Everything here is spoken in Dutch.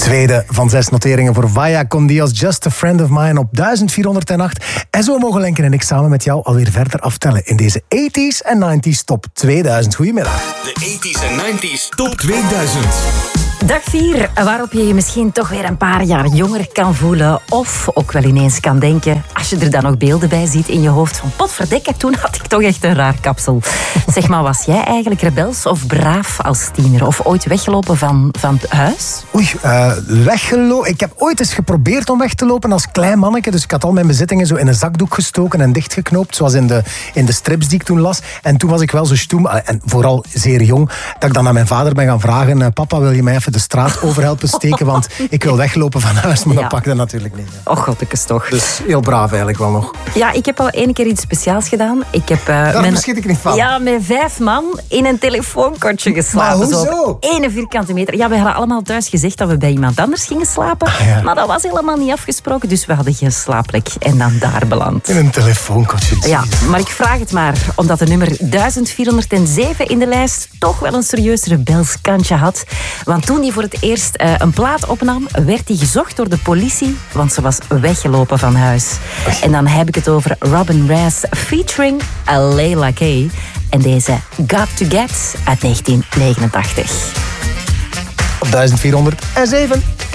tweede van 6 noteringen voor Vaya con Dios, Just a Friend of Mine op 1408. En zo mogen Lenken en ik samen met jou alweer verder aftellen in deze 80s en 90s top 2000. Goedemiddag. De 80s en 90s top 2000. Dag 4, waarop je je misschien toch weer een paar jaar jonger kan voelen. Of ook wel ineens kan denken, als je er dan nog beelden bij ziet in je hoofd, van potverdikke, toen had ik toch echt een raar kapsel. Zeg maar, was jij eigenlijk rebels of braaf als tiener? Of ooit weggelopen van het huis? Weggelopen. Ik heb ooit eens geprobeerd om weg te lopen als klein manneke. Dus ik had al mijn bezittingen zo in een zakdoek gestoken en dichtgeknoopt, zoals in de strips die ik toen las. En toen was ik wel zo stoem, en vooral zeer jong, dat ik dan aan mijn vader ben gaan vragen, papa, wil je mij even de straat over helpen steken, want ik wil weglopen van huis, maar dat pakte natuurlijk niet. Och, godtekes toch. Dus heel braaf eigenlijk wel nog. Ja, ik heb al 1 keer iets speciaals gedaan. Ik heb daar verschiet ik niet van. Ja, met 5 man in een telefoonkortje geslapen. Maar hoezo? Zo op 1 vierkante meter. Ja, we hadden allemaal thuis gezegd dat we bij iemand anders gingen slapen. Ja. Maar dat was helemaal niet afgesproken, dus we hadden geen slaapplek. En dan daar beland. In een telefoonkortje. Ja, maar ik vraag het maar, omdat de nummer 1407 in de lijst toch wel een serieus rebels kantje had. Want toen hij voor het eerst een plaat opnam, werd hij gezocht door de politie, want ze was weggelopen van huis. En dan heb ik het over Robin Rass featuring Layla K. En deze Got to Get uit 1989. Op 1407.